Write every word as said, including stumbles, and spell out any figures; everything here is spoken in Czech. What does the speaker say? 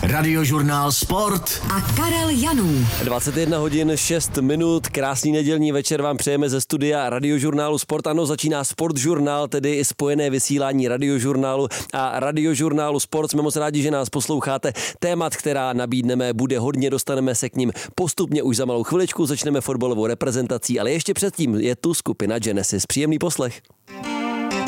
Radiožurnál Sport a Karel Janů. dvacet jedna hodin šest minut, krásný nedělní večer vám přejeme ze studia Radiožurnálu Sport. Ano, začíná Sportžurnál, tedy spojené vysílání Radiožurnálu a Radiožurnálu Sport. Jsme moc rádi, že nás posloucháte. Témat, která nabídneme, bude hodně, dostaneme se k ním postupně už za malou chviličku. Začneme fotbalovou reprezentací, ale ještě předtím je tu skupina Genesis. Příjemný poslech.